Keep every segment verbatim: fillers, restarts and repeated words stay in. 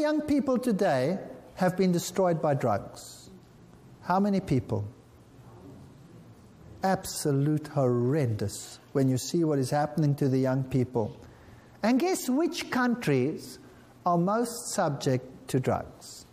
young people today have been destroyed by drugs? How many people? Absolute horrendous when you see what is happening to the young people. And guess which countries are most subject to drugs?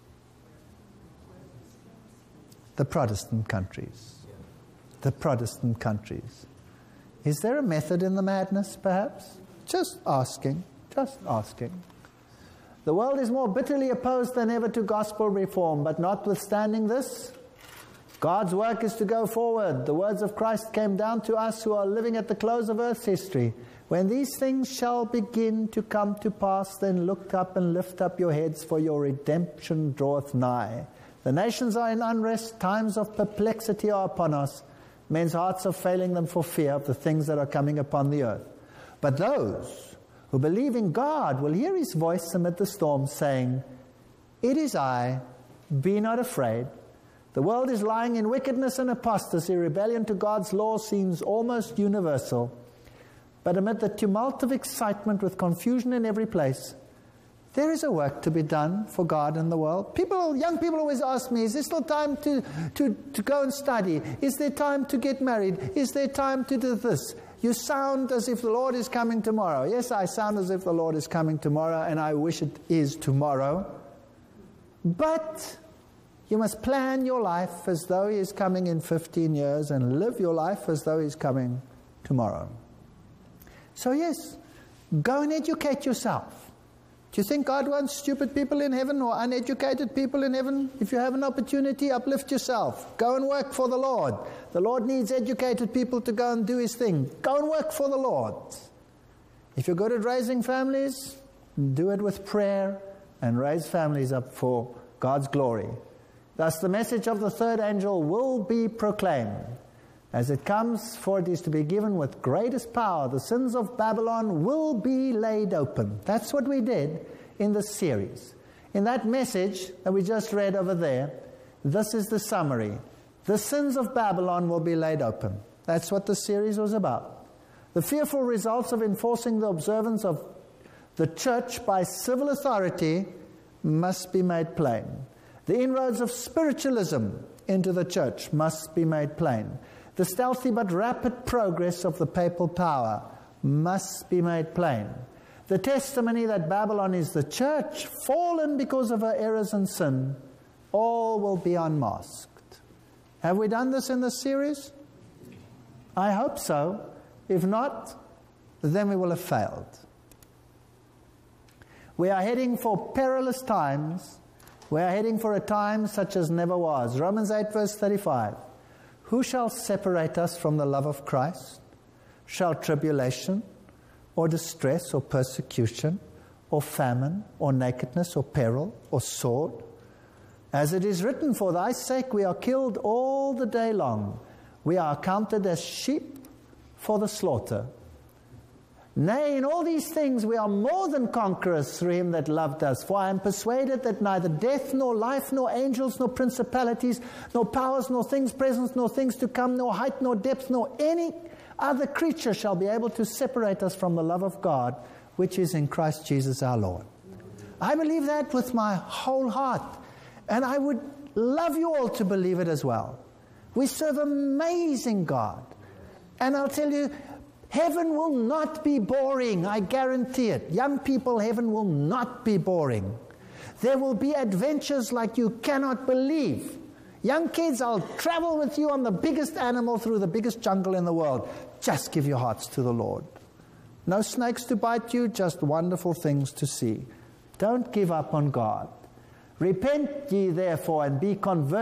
The Protestant countries. The Protestant countries. Is there a method in the madness, perhaps? Just asking, just asking. The world is more bitterly opposed than ever to gospel reform, but notwithstanding this, God's work is to go forward. The words of Christ came down to us who are living at the close of earth's history. When these things shall begin to come to pass, then look up and lift up your heads, for your redemption draweth nigh. The nations are in unrest, times of perplexity are upon us. Men's hearts are failing them for fear of the things that are coming upon the earth. But those who believe in God will hear his voice amid the storm, saying, It is I, be not afraid. The world is lying in wickedness and apostasy. Rebellion to God's law seems almost universal. But amid the tumult of excitement with confusion in every place, there is a work to be done for God in the world. People, young people always ask me, is there still time to, to, to go and study? Is there time to get married? Is there time to do this? You sound as if the Lord is coming tomorrow. Yes, I sound as if the Lord is coming tomorrow, and I wish it is tomorrow. But you must plan your life as though he is coming in fifteen years and live your life as though he's coming tomorrow. So yes, go and educate yourself. Do you think God wants stupid people in heaven or uneducated people in heaven? If you have an opportunity, uplift yourself. Go and work for the Lord. The Lord needs educated people to go and do his thing. Go and work for the Lord. If you're good at raising families, do it with prayer and raise families up for God's glory. Thus the message of the third angel will be proclaimed. As it comes, for it is to be given with greatest power. The sins of Babylon will be laid open. That's what we did in the series. In that message that we just read over there, this is the summary. The sins of Babylon will be laid open. That's what the series was about. The fearful results of enforcing the observance of the church by civil authority must be made plain. The inroads of spiritualism into the church must be made plain. The stealthy but rapid progress of the papal power must be made plain. The testimony that Babylon is the church, fallen because of her errors and sin, all will be unmasked. Have we done this in this series? I hope so. If not, then we will have failed. We are heading for perilous times. We are heading for a time such as never was. Romans eight verse thirty-five. Who shall separate us from the love of Christ? Shall tribulation, or distress, or persecution, or famine, or nakedness, or peril, or sword? As it is written, for thy sake we are killed all the day long. We are counted as sheep for the slaughter. Nay, in all these things we are more than conquerors through him that loved us. For I am persuaded that neither death, nor life, nor angels, nor principalities, nor powers, nor things present, nor things to come, nor height, nor depth, nor any other creature shall be able to separate us from the love of God, which is in Christ Jesus our Lord. I believe that with my whole heart. And I would love you all to believe it as well. We serve an amazing God. And I'll tell you, heaven will not be boring, I guarantee it. Young people, heaven will not be boring. There will be adventures like you cannot believe. Young kids, I'll travel with you on the biggest animal through the biggest jungle in the world. Just give your hearts to the Lord. No snakes to bite you, just wonderful things to see. Don't give up on God. Repent ye therefore and be converted.